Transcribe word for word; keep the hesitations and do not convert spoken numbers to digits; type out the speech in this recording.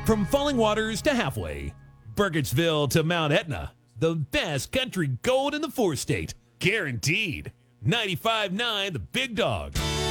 From Falling Waters to Halfway, Burkittsville to Mount Etna, the best country gold in the four-state, guaranteed. ninety-five point nine The Big Dog.